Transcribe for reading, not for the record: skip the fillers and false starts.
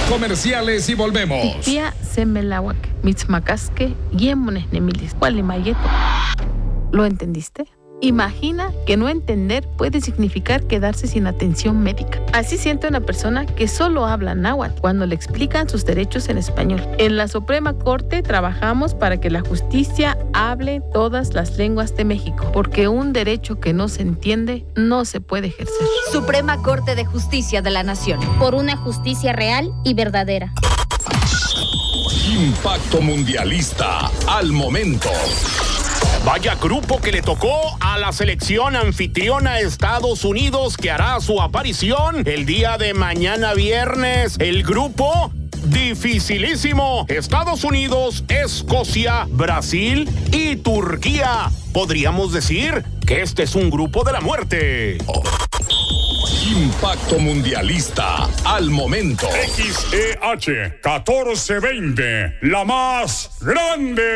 Comerciales y volvemos. Ticpia semelawak, mitzmacasque, yemones nemilis, gualimayeto. ¿Lo entendiste? Imagina que no entender puede significar quedarse sin atención médica. Así siente una persona que solo habla náhuatl cuando le explican sus derechos en español. En la Suprema Corte trabajamos para que la justicia hable todas las lenguas de México, porque un derecho que no se entiende no se puede ejercer. Suprema Corte de Justicia de la Nación. Por una justicia real y verdadera. Impacto Mundialista al momento. Vaya grupo que le tocó a la selección anfitriona Estados Unidos, que hará su aparición el día de mañana viernes. El grupo dificilísimo: Estados Unidos, Escocia, Brasil y Turquía. Podríamos decir que este es un grupo de la muerte. Impacto Mundialista al momento. XEH 1420, la más grande.